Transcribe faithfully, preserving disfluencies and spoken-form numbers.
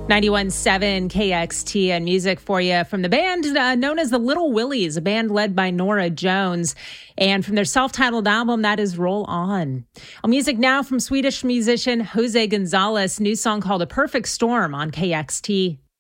ninety-one point seven K X T and music for you from the band uh, known as the Little Willies, a band led by Nora Jones. And from their self-titled album, that is Roll On. Well, music now from Swedish musician Jose Gonzalez, new song called A Perfect Storm on K X T.